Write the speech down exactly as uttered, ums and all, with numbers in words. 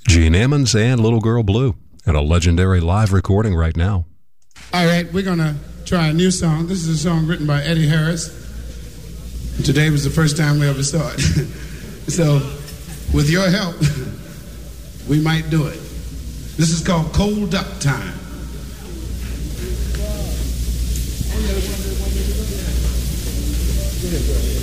Gene Ammons and Little Girl Blue, and a legendary live recording right now. All right, we're going to try a new song. This is a song written by Eddie Harris. Today was the first time we ever saw it. So, with your help, we might do it. This is called Cold Duck Time. Yeah.